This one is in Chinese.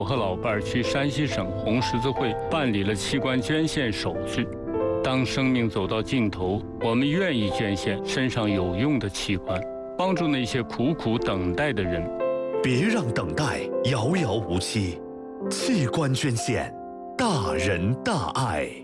我和老伴儿去山西省红十字会办理了器官捐献手续。当生命走到尽头，我们愿意捐献身上有用的器官，帮助那些苦苦等待的人。 别让等待遥遥无期，器官捐献，大仁大爱。